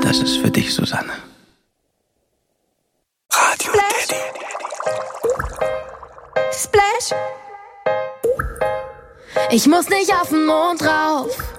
Das ist für dich, Susanne. Radio Teddy. Splash. Ich muss nicht auf den Mond rauf.